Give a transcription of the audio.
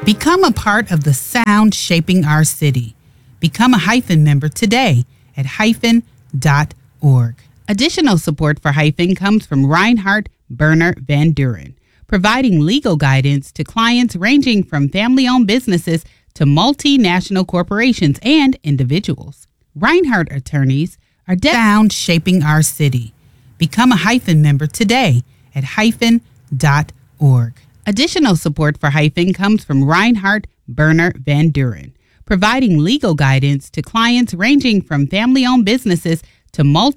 Become a part of the sound shaping our city. Become a Hyphen member today at hyphen.org. Additional support for Hyphen comes from Reinhardt Berner Van Duren, providing legal guidance to clients ranging from family-owned businesses to multinational corporations and individuals. Reinhardt attorneys are sound shaping our city. Become a Hyphen member today at hyphen.org. Additional support for Hyphen comes from Reinhardt Berner Van Duren, providing legal guidance to clients ranging from family-owned businesses to